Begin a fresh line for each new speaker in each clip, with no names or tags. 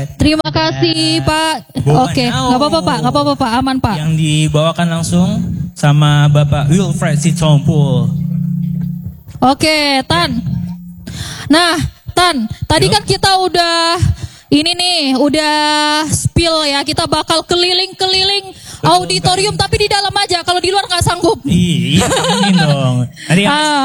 Terima kasih Pak. Oke, nggak apa-apa Pak, nggak apa-apa Pak, aman Pak.
Yang dibawakan langsung sama Bapak Wilfred Sitompul.
Oke, Tan. Nah, Tan, tadi kan kita udah ini nih, udah spill ya. Kita bakal keliling-keliling auditorium, tapi di dalam aja. Kalau di luar nggak sanggup.
Iya, mungkin dong. Tadi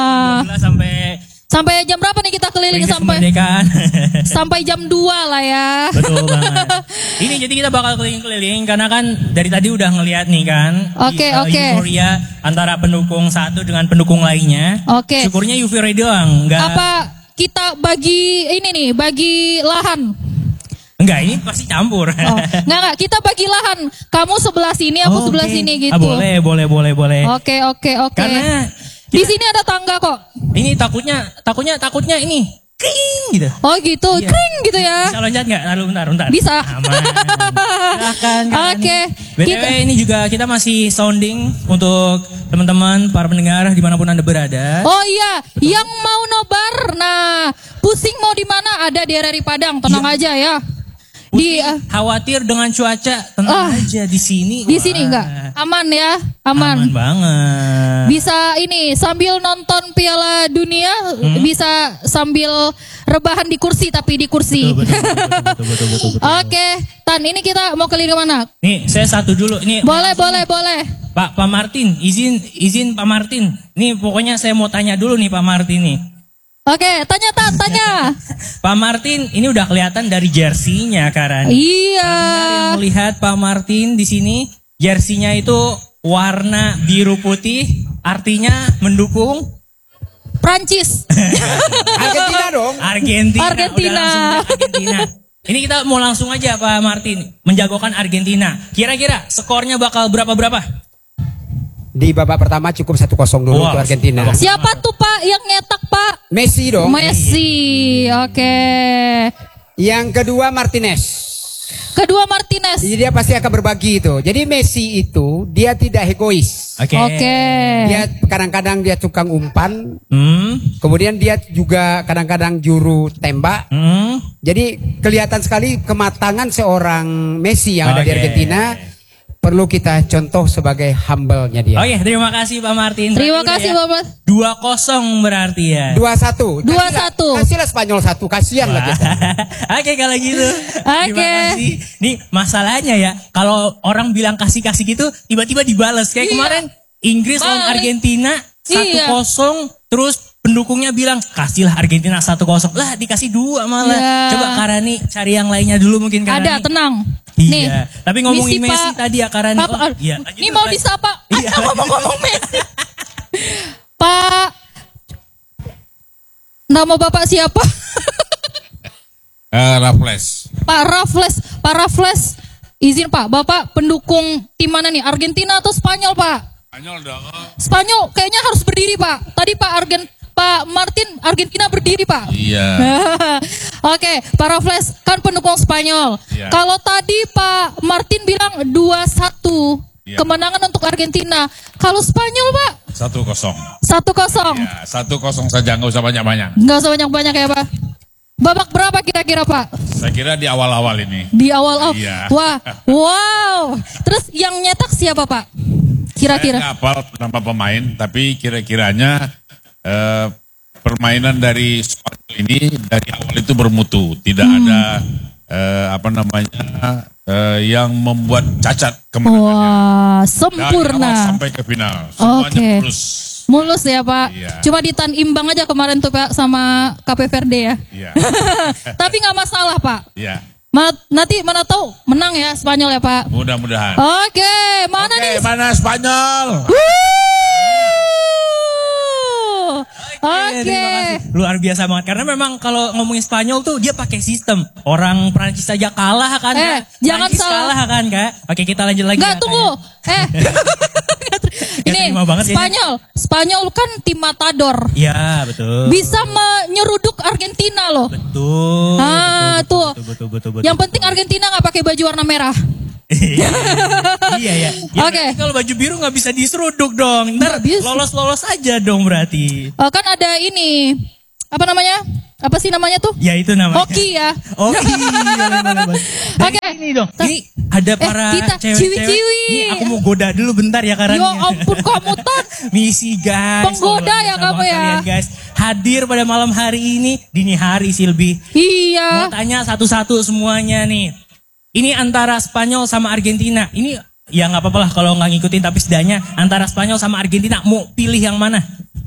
sampai jam berapa nih kita keliling sampai
kemerdekaan?
Sampai jam 2 lah ya.
Betul banget. Ini jadi kita bakal keliling-keliling karena kan dari tadi udah ngeliat nih kan.
Oke.
Euforia antara pendukung satu dengan pendukung lainnya.
Oke.
Syukurnya UV Radio enggak.
Apa kita bagi ini nih, bagi lahan?
Enggak, ini pasti campur.
Oh, enggak, kita bagi lahan. Kamu sebelah sini, aku sebelah sini gitu.
Boleh.
Oke.
Karena
di sini ada tangga kok.
Ini takutnya ini kring gitu.
Oh gitu,
iya.
kring gitu ya.
Bisa loncat nggak? Bentar.
Bisa.
Aman. Silakan.
Oke.
BTW ini juga kita masih sounding untuk teman-teman para pendengar dimanapun Anda berada.
Oh iya, yang mau nobar, nah pusing mau di mana? Ada di RRI Padang, tenang aja ya.
Khawatir dengan cuaca, tenang aja di sini.
Di sini enggak? Aman ya, aman.
Aman banget.
Bisa ini sambil nonton Piala Dunia, bisa sambil rebahan di kursi, tapi di kursi. Betul. Oke, Tan, ini kita mau keliling mana?
Nih, saya satu dulu. Ini
boleh.
Pak Martin, izin Pak Martin. Nih pokoknya saya mau tanya dulu nih Pak Martin nih.
Oke, tanya.
Pak Martin, ini udah kelihatan dari jersinya Karani.
Iya.
Yang melihat Pak Martin di sini, jersinya itu warna biru putih, artinya mendukung
Prancis.
Argentina dong.
Argentina.
Argentina.
Ini kita mau langsung aja Pak Martin, menjagokan Argentina. Kira-kira skornya bakal berapa?
Di babak pertama cukup 1-0 dulu untuk Argentina.
Siapa tuh Pak yang nyetak Pak?
Messi dong.
Messi. Oke.
Yang kedua Martinez.
Jadi
dia pasti akan berbagi itu. Jadi Messi itu dia tidak egois.
Oke.
Dia kadang-kadang dia tukang umpan. Kemudian dia juga kadang-kadang juru tembak. Jadi kelihatan sekali kematangan seorang Messi yang ada di Argentina. Perlu kita contoh sebagai humble-nya dia.
Oke, terima kasih Pak Martin.
Terima kasih Bapak.
2-0 berarti ya.
2-1.
2-1.
Kasihlah Spanyol 1, kasihan lah kita.
Oke, kalau gitu.
Oke.
Terima kasih. Nih masalahnya ya, kalau orang bilang kasih gitu, tiba-tiba dibales. Kayak kemarin Inggris lawan Argentina 1-0, terus pendukungnya bilang kasihlah Argentina 1-0. Lah dikasih 2 malah. Coba Karani cari yang lainnya dulu mungkin Karani.
Ada, tenang.
Iya,
nih,
tapi ngomongin Messi tadi ya Karani.
Ini mau disapa. Ada ngomong Messi. Pak, nama Bapak siapa?
Raffles.
Pak Raffles. Izin Pak, Bapak pendukung tim mana nih? Argentina atau Spanyol Pak?
Spanyol dong.
Spanyol kayaknya harus berdiri Pak. Tadi Pak Martin Argentina berdiri Pak.
Iya.
Oke, Pak Raffles kan pendukung Spanyol.
Iya.
Kalau tadi Pak Martin bilang 2-1 kemenangan untuk Argentina. Kalau Spanyol Pak?
1-0.
1-0.
Ya, 1-0 saja, nggak usah banyak-banyak.
Nggak usah banyak-banyak ya Pak. Babak berapa kira-kira Pak?
Saya kira di awal-awal ini.
Di awal.
Iya.
Wah, wow. Terus yang nyetak siapa Pak? Kira-kira?
Saya nggak hafal nama pemain, tapi kira-kiranya permainan dari Spanyol ini dari awal itu bermutu, tidak ada yang membuat cacat kemenangannya.
Wah, sempurna.
Dari awal sampai ke final, semuanya
mulus ya Pak.
Iya.
Cuma ditahan imbang aja kemarin tuh Pak sama KP Verde ya.
Iya.
Tapi nggak masalah Pak.
Iya.
Nanti mana tahu menang ya Spanyol ya Pak.
Mudah-mudahan.
Oke, mana nih?
Mana Spanyol?
Oke.
Luar biasa banget karena memang kalau ngomongin Spanyol tuh dia pakai sistem. Orang Prancis saja kalah kan Kak?
Jangan
Prancis
salah.
Kalah kan Kak? Oke, kita lanjut lagi.
Enggak, tunggu. Ini Spanyol kan tim matador.
Iya, betul.
Bisa menyeruduk Argentina loh.
Betul. Betul.
Yang penting Argentina nggak pakai baju warna merah.
Iya ya.
Oke.
Kalau baju biru nggak bisa diseruduk dong. Ntar lolos aja dong berarti.
Kan ada ini apa namanya? Apa sih namanya tuh?
Ya itu namanya.
Hoki ya.
Oke.
Oke.
Ini dong. Ini ada para
kita
cewek-cewek.
ciwi-ciwi.
Ini aku mau goda dulu bentar ya karena.
Ya ampun kamu Tan.
Misi guys.
Penggoda
tolong
ya
sama
kamu ya.
kalian, guys. Hadir pada malam hari ini, dini hari Silbi.
Iya.
Mau tanya satu-satu semuanya nih. Ini antara Spanyol sama Argentina. Ini ya nggak apa-apa lah kalau nggak ngikutin, tapi setidaknya antara Spanyol sama Argentina mau pilih yang mana?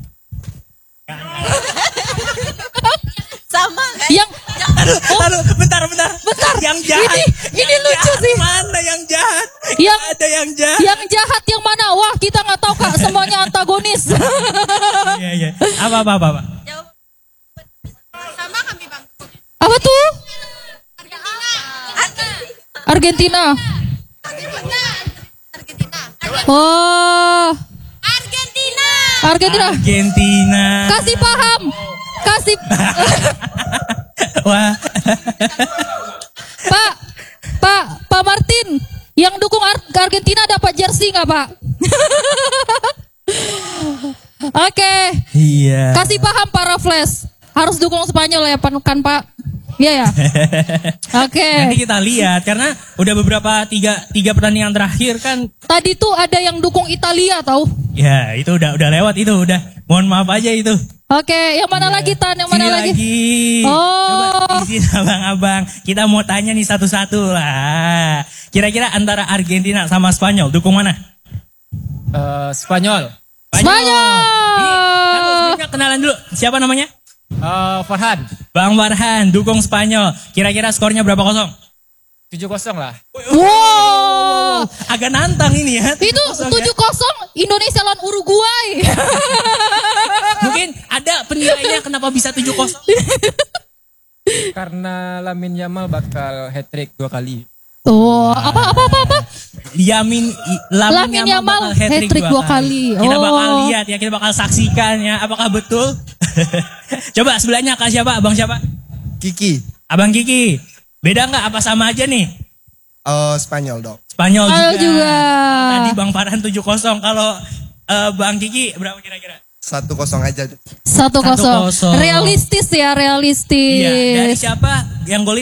Sama kan?
Yang
Aduh, bentar. Yang jahat.
Ini
Yang
lucu
jahat
sih.
Mana yang jahat?
Yang-
Ada yang jahat.
yang jahat yang mana? Wah, kita nggak tahu Kak, semuanya antagonis.
Iya. Apa?
Jawab. Sama kami bang.
Apa tuh?
Argentina.
Argentina.
Argentina.
Oh,
Argentina.
Argentina.
Argentina.
Kasih paham. Kasih
Wah.
Pak Martin, yang dukung Argentina dapat jersey nggak Pak? Oke,
Iya.
kasih paham Pak Raffles. Harus dukung Spanyol ya kan Pak? Iya ya. Oke.
Nanti kita lihat karena udah beberapa tiga pertandingan terakhir kan.
Tadi tuh ada yang dukung Italia tahu?
Ya itu udah lewat itu udah. Mohon maaf aja itu.
Oke, yang mana lagi Tan? Yang mana
Sini
lagi?
Coba
Oh.
izin abang-abang. Kita mau tanya nih satu-satu lah. Kira-kira antara Argentina sama Spanyol dukung mana?
Spanyol.
Spanyol.
Ini kan sebelumnya kenalan dulu. Siapa namanya?
Farhan.
Bang Farhan dukung Spanyol. Kira-kira skornya berapa kosong?
7-0 lah.
Wow.
Agak nantang ini ya.
Itu
7-0 ya.
7-0 Indonesia lawan Uruguay.
Mungkin ada penilainya kenapa bisa 7-0.
Karena Lamine Yamal bakal hat-trick 2 kali.
Oh, apa?
Lamine
Yamal
bakal hat-trick
hat-trick 2 kali.
Kita bakal
Oh.
lihat ya, kita bakal saksikan ya. Apakah betul? Coba sebelahnya Kak siapa? Abang siapa?
Kiki.
Abang Kiki. Beda nggak? Apa sama aja nih?
Spanyol dong.
Spanyol
Ayo
juga.
juga.
Tadi Bang Farhan 7-0. Kalau Bang Kiki berapa kira-kira?
1-0 aja.
1-0.
1-0.
Realistis ya, realistis.
Iya. Dari siapa yang golin?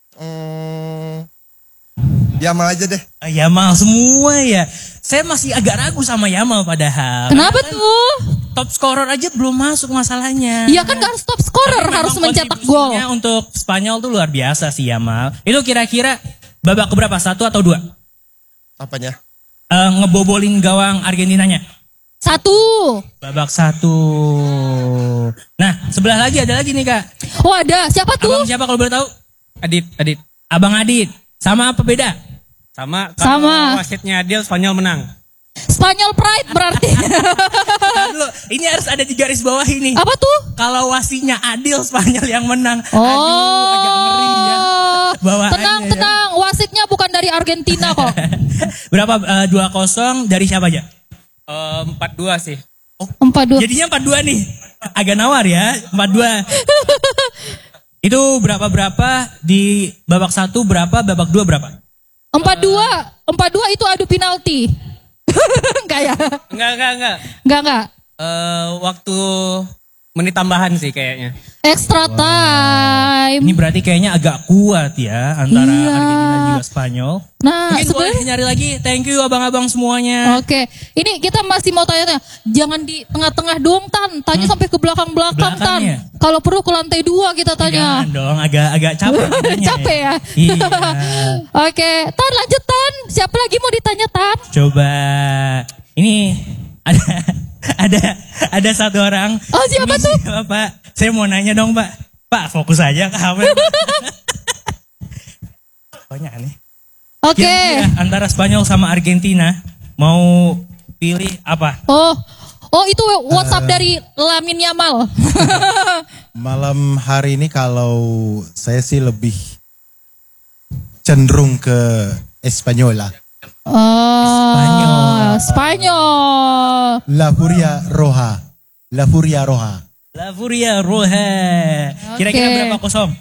Yamal aja deh.
Yamal semua ya. Saya masih agak ragu sama Yamal padahal.
Kenapa tuh?
Top scorer aja belum masuk masalahnya.
Iya kan gak harus top scorer,
Tapi
harus
memang
mencetak gol.
kontribusinya untuk Spanyol tuh luar biasa sih Yamal. Itu kira-kira babak keberapa? 1 atau 2?
Apanya?
Ngebobolin gawang Argentinanya.
1.
Babak 1. Nah, sebelah lagi ada lagi nih Kak.
Oh ada, siapa tuh?
Abang siapa kalau boleh tahu?
Adit.
Abang Adit. Sama apa beda?
Sama.
Sama.
Wasitnya adil, Spanyol menang.
Spanyol Pride berarti.
Nah, dulu, ini harus ada di garis bawah ini.
Apa tuh?
Kalau wasitnya adil, Spanyol yang menang.
Oh.
Aduh, agak ngeri ya. Bawaannya
Tenang. Wasitnya bukan dari Argentina kok.
Berapa? 2-0 dari siapa aja?
4-2 sih.
4-2.
Jadinya 4-2 nih. Agak nawar ya, 4-2. Itu berapa di babak 1 berapa, babak 2 berapa?
4-2 itu adu penalti. Enggak ya?
Enggak.
Enggak.
Waktu menit tambahan sih kayaknya.
Extra time.
Ini berarti kayaknya agak kuat ya antara
Iya.
Argentina dan juga Spanyol.
Nah,
Mungkin boleh
sebenarnya
nyari lagi. Thank you abang-abang semuanya.
oke. Ini kita masih mau tanya, jangan di tengah-tengah dong Tan, tanya sampai ke belakang-belakang Tan.
Belakangnya?
Kalau perlu ke lantai 2 kita tanya.
Jangan dong, agak capek. nanya
Capek ya?
Iya.
Oke, Tan lanjut Tan. Siapa lagi mau ditanya Tan?
Coba. Ini ada satu orang.
Oh, siapa
Ini
tuh?
Siapa, Pak? Saya mau nanya dong, Pak. Pak, fokus aja ke HP. Banyak nih.
Oke.
Kira-kira antara Spanyol sama Argentina mau pilih apa?
Oh itu WhatsApp dari Lamine Yamal.
Malam hari ini kalau saya sih lebih cenderung ke Espanyola.
Spanyol.
La Furia Roja. La Furia Roja.
La Furia Roja. Kira-kira
Oke.
berapa kosong?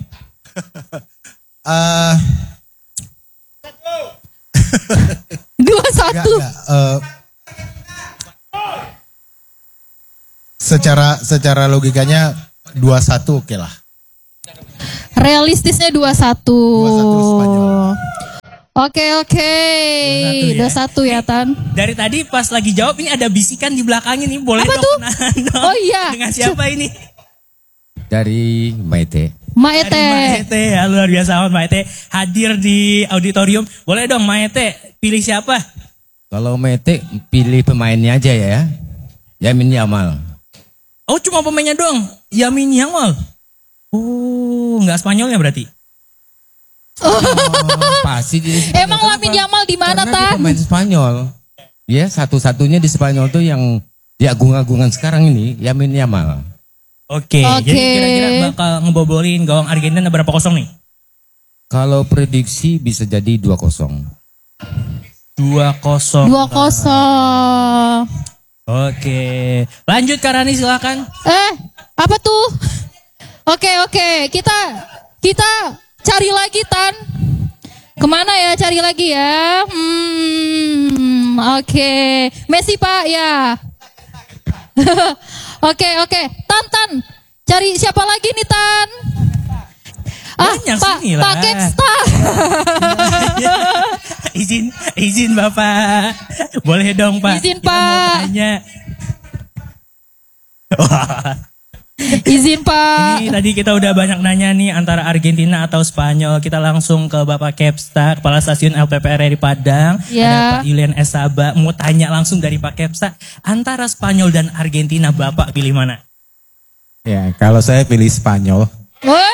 Dua
Enggak,
satu.
secara logikanya 2-1 oke lah.
Realistisnya 2-1.
2-1 Spanyol.
Oke. 2-1 ya Tan.
Dari tadi pas lagi jawab ini ada bisikan di belakangnya nih. Boleh
Apa
dong
tuh?
kenalan dong.
Oh iya.
Dengan siapa ini?
Dari Maite.
Maete.
Maete ya, luar biasa amat Maete hadir di auditorium. Boleh dong Maete pilih siapa?
Kalau Maite pilih pemainnya aja ya. Yamin Yamal.
Oh cuma pemainnya dong. Yamin Yamal. Oh nggak Spanyolnya berarti?
Pasti di
Emang Lamine Yamal di mana
Karena dia
Tan?
pemain Spanyol. Ya satu-satunya di Spanyol tuh yang diagung-agungan sekarang ini Yamin Yamal.
Oke. Jadi kira-kira bakal ngebobolin gawang Argentina berapa kosong nih?
Kalau prediksi bisa jadi 2-0.
2-0.
2-0.
Oke. Lanjut Karani silakan.
Apa tuh? Oke. Kita cari lagi Tan. Kemana ya cari lagi ya? Oke. Messi Pak ya. Oke. Tan. Cari siapa lagi nih Tan?
Banyak sini lah.
Pak Kepsta.
izin Bapak. Boleh dong Pak.
Izin,
Kita
Pak.
mau tanya. Wah.
Izin Pak.
Ini tadi kita udah banyak nanya nih antara Argentina atau Spanyol. Kita langsung ke Bapak Kepsta, Kepala Stasiun LPPR di Padang.
Ya.
Ada Pak Julian S. Saba. Mau tanya langsung dari Pak Kepsta. Antara Spanyol dan Argentina Bapak pilih mana?
Ya, kalau saya pilih Spanyol.
Wah.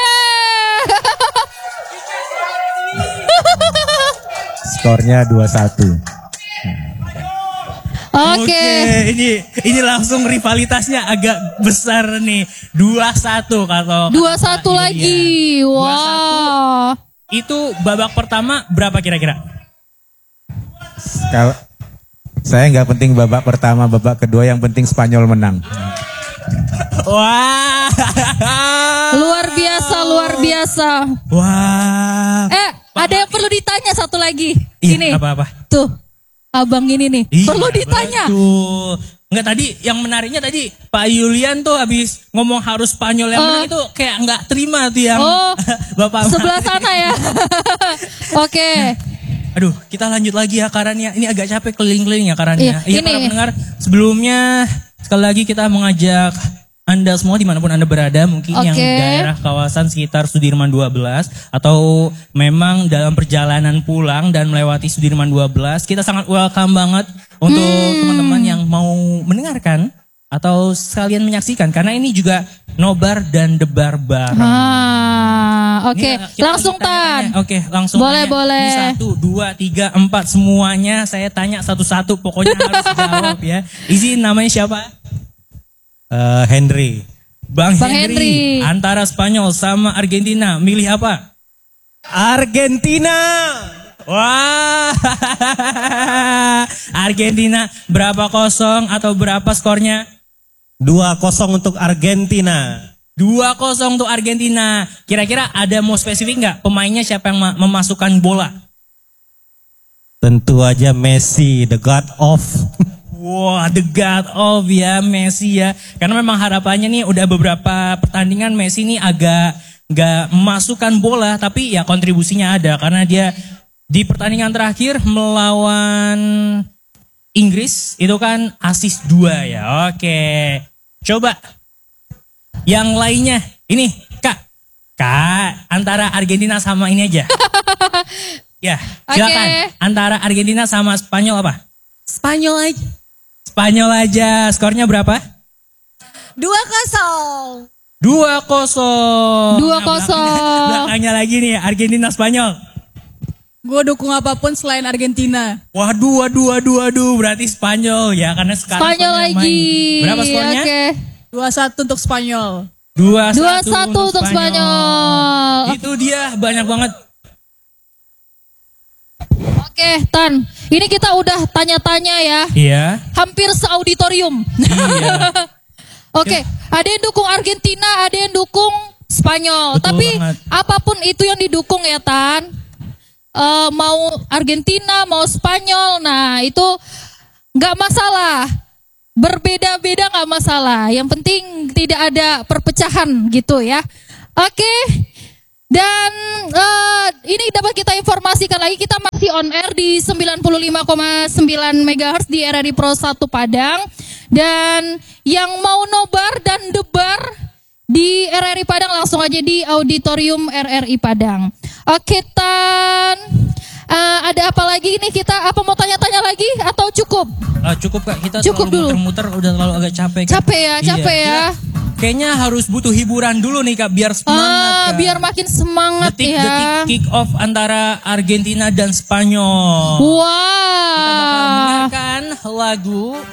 Skornya 2-1.
Oke.
Ini langsung rivalitasnya agak besar nih. 2-1 kalau
2-1 lagi.
Iya.
Wah.
2-1. Itu babak pertama berapa kira-kira?
Kalau saya nggak penting babak pertama, babak kedua yang penting Spanyol menang.
Wah.
Luar biasa.
Wah.
Ada yang perlu ditanya satu lagi.
Iya,
Ini.
apa-apa?
Tuh. Abang ini nih.
Iya,
perlu ditanya.
Betul. Enggak tadi yang menariknya tadi Pak Yulian tuh habis ngomong harus Spanyol yang menang itu kayak nggak terima tuh yang Bapak
sebelah sana ya. Oke.
Aduh, kita lanjut lagi ya Karania. Ini agak capek keliling-keliling ya Karania.
Iya,
Para pendengar, sebelumnya sekali lagi kita mengajak Anda semua dimanapun Anda berada, mungkin yang daerah kawasan sekitar Sudirman 12 atau memang dalam perjalanan pulang dan melewati Sudirman 12, kita sangat welcome banget untuk teman-teman yang mau mendengarkan atau sekalian menyaksikan karena ini juga nobar dan debar bareng.
Oke. Langsung Tan.
Oke, langsung.
Boleh.
Ini 1, 2, 3, 4 semuanya saya tanya satu-satu, pokoknya harus jawab ya. Izin namanya siapa?
Henry.
Bang Henry. Antara Spanyol sama Argentina, milih apa?
Argentina.
Wah. Argentina berapa kosong atau berapa skornya?
2-0 untuk Argentina.
2-0 untuk Argentina. Kira-kira ada mau spesifik nggak pemainnya siapa yang memasukkan bola?
Tentu aja Messi, the God of.
Wah, the God of ya Messi ya. Karena memang harapannya nih udah beberapa pertandingan Messi nih agak nggak memasukkan bola, tapi ya kontribusinya ada karena dia di pertandingan terakhir melawan Inggris itu kan assist 2 ya. Oke. Coba yang lainnya ini Kak, antara Argentina sama ini aja. Ya, silakan. Antara Argentina sama Spanyol apa?
Spanyol aja.
Spanyol aja. Skornya berapa?
2-0.
2-0.
2-0.
Belakangnya lagi nih Argentina Spanyol.
Gue dukung apapun selain Argentina.
Waduh. Berarti Spanyol ya karena sekarang
Spanyol lagi.
main. Berapa skornya?
Oke.
2-1 untuk Spanyol.
2-1
untuk Spanyol.
Itu dia banyak banget.
Oke, Tan. Ini kita udah tanya-tanya ya.
Iya.
Hampir seauditorium.
Iya.
Oke, ada yang dukung Argentina, ada yang dukung Spanyol.
Betul
Tapi
banget.
apapun itu yang didukung ya Tan. Mau Argentina, mau Spanyol. Nah itu gak masalah. Berbeda-beda gak masalah. Yang penting tidak ada perpecahan gitu ya. Oke. Dan ini dapat kita informasikan lagi, kita masih on air di 95,9 MHz di RRI Pro 1 Padang. Dan yang mau nobar dan debar di RRI Padang langsung aja di auditorium RRI Padang. Oke Tan, ada apa lagi nih kita? Apa mau tanya-tanya lagi atau cukup?
Cukup Kak, kita
Cukup
terlalu
dulu.
muter-muter udah terlalu agak capek. Kak.
Capek ya, capek ya.
Kayaknya harus butuh hiburan dulu nih Kak biar semangat. Kak.
Biar makin semangat
Detik-detik
ya.
kick off antara Argentina dan Spanyol.
Wah.
Kita bakal mendengarkan lagu